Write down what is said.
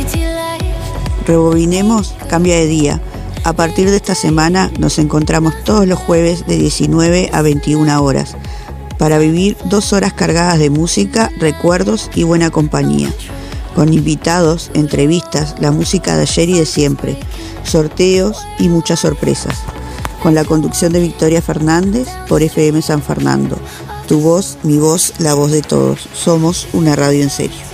Rebobinemos cambia de día. A partir de esta semana nos encontramos todos los jueves de 19 a 21 horas para vivir 2 horas cargadas de música, recuerdos y buena compañía. Con invitados, entrevistas, la música de ayer y de siempre, sorteos y muchas sorpresas. Con la conducción de Victoria Fernández por FM San Fernando. Tu voz, mi voz, la voz de todos. Somos una radio en serio.